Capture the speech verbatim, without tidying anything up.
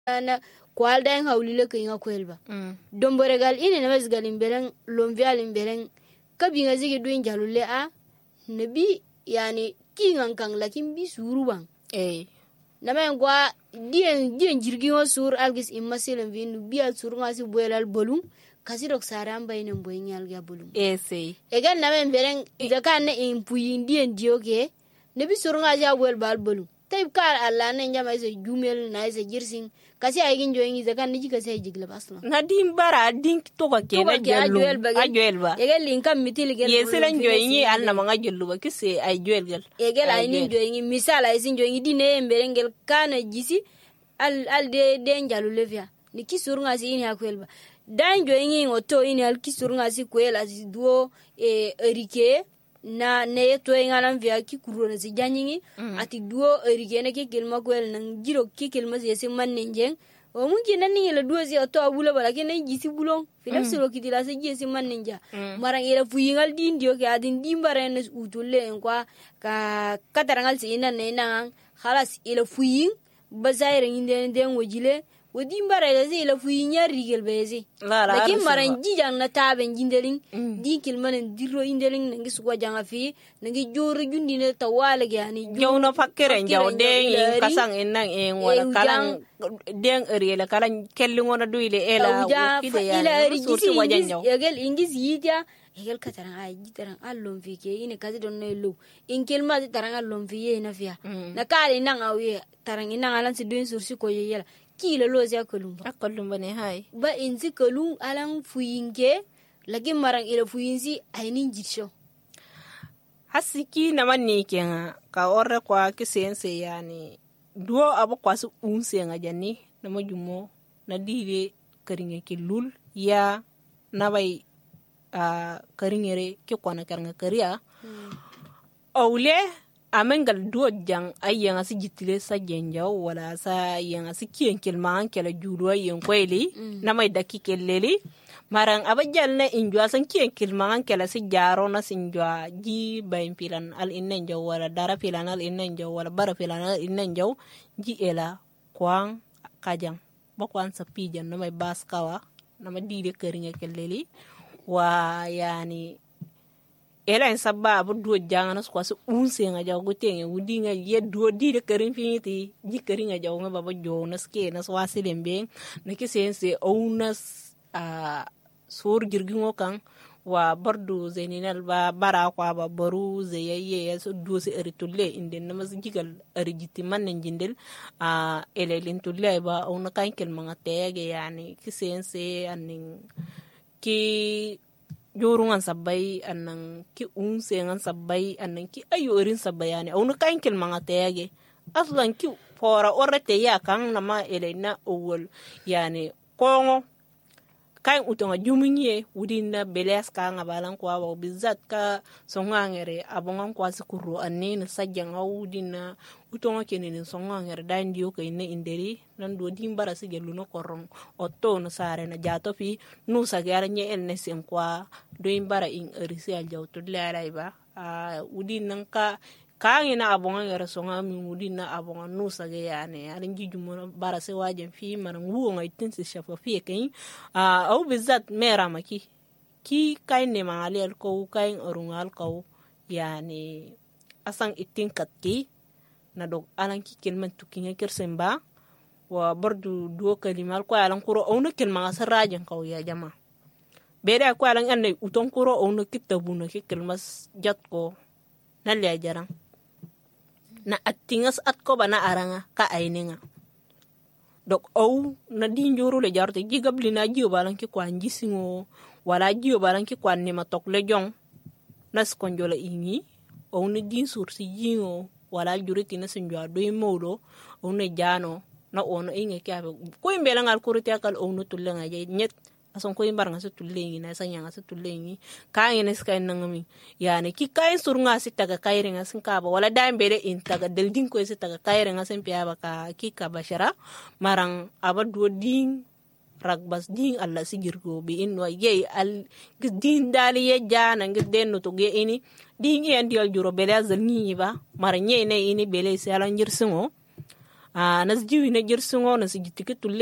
na kwal da hawlile ka inga kwelba domboregal ine na masgal imbelen lomvial imbelen kabinga zigi duin jalule a nabi yani kingan kang lakin bi suruban eh nama ngwa dien dien jirgi ngo sur algis imasilen vin biya sur ngasi boelal bolum kasi dok saram bayne boynyal ga bolum eh sei egal nama mberen idaka na impuyin dien dioge nabi sur ngasi boel bal bolum tay kar alla ne njama se jumel na se jirsin kasi ay gin joyi zakan ni kasi ay jigla basla na dim bara din to ka ke na jellu a joel ba egal lin kam mitil gel yeselen joyi ni alna manga jellu ba kisse ay joel gel egal ay ni joyi misal ay sin joyi dine emberengel kana jisi al al de de njalu levia ni kisur ngasi ini akwelba dan joyi ngoto ini al kisur ngasi kwela si duo e erike na ne to ngana via ki kuro na si janyi ati duo erike na ki kilma kwel nang jiro ki kilma si yesi man ninjeng o mungi nan ni la duo si to abula bala ke na jisi bulong filaf siro ki dila si yesi man ninja marang ira fuyingal din dio ke adin dimbare na utulle en kwa ka katarangal si ina ne na khalas ila fuyin bazaire nginde den wajile wodi mbara da zai la fuyin yar rigel bezi lakin maran jijan na taben jindelin di kilmanen diro indelin nangi suwa janga fi nangi joro jundi ne tawala yani jawna fakkere jaw de kasang enang en wala kalang den eriela kalang kelli ngona duile ela wukide ya sursu wajan jaw yagel ingis yita yagel kataran ay jitaran allon fi ke ine kazi don ne lo in kilma taran allon fi ye na fiya na kale nan awe taran ina alan si duin sursu ko yela kila lozi akalum akalum bane hay ba inzi kalum alang fuyinge lagi marang ila fuyinzi ainin jitsho hasiki na manni kenga ka orre kwa kisense yani duo abo kwasu unse nga jani na majumo na dire karinge kilul ya na bai a karingere ke kwana karanga kariya awle amengal duo jang ayang asi jitile sa jenjaw wala sa yang asi kien kilman kala judo yen kweli mm. na may daki keleli marang abajal na injwa san kien kilman kala si jaro na sinjwa ji bayin pilan al innen jaw wala dara pilan al innen jaw wala bara pilan al innen jaw ji ela kwang kajang bakwan sa pijan na may baskawa na madide keringa keleli wa yani ela en sabba bu do jangana ko so unse nga jaw go tenge wudi nga ye do di de kerin finiti ji kerin nga jaw nga baba jo na ske na swasi lembe na ke sense onas a sur girgi ngo kan wa bardu zeninal ba bara kwa ba baru ze ye so do se eritulle inde na mas jigal erjiti man njindel a elelin tulle ba ona kan kel manga tege yani ke sense anin ki jorungan sabay anang ki unse ngan sabay anang ki ayorin sabayani onu kain kel mga tege aslan ki fora orete ya kan nama elena owol yani kongo kain utonga jumunye udina beles ka ngabalan kwa wa bizat ka songangere abongan kwa sikuru anene sajang udina utonga kenene songangere dandio ka ine inderi nan do dimbara se geluno korong otto no sare na jato fi nu sagara nye enne sem kwa do imbara in erisi aljaw to lalai ba a udin ka kaangi na abonga ngara songa mi udin na abonga nu sage yani arin jijumo bara se wajen fi maran wuo ngai tinsi shafa fi kai a au bizat mera maki ki kain ne mali al ko kain orungal ko yani asang itin katki na dog alan ki kelman tukinya kersemba wa bardu do kalimal ko alan kuro ono kelma sarajen ko ya jama bere ko alan anne uton kuro ono kitabuna ki kelmas jat ko na le jarang na atingas at ko bana aranga ka aininga dok au na dinjuru le jarte gigabli na jiyo balan ki kwa njisingo wala jiyo balan ki kwa ni matok le jong nas konjola ingi au na din sursi jingo wala juriti na sinjwa do imodo au na jano na ono inge kya ko imbela ngal kuriti akal au no tulenga je nyet ason ko imbar nga sa tulengi na sa nyanga sa tulengi kain nes kain nangami yani ki kain surunga si taga kaire nga sin kaba wala da mbere in taga deldin ko si taga kaire nga sin piaba ka ki ka bashara marang abadu din ragbas din alla sigirgo bi in wa ye al din dali ye jana ngden no to ge ini din ye ndial juro bele azal ni ba marang ye ne ini bele se ala njirsingo a nas jiwi na jirsungo na sigitike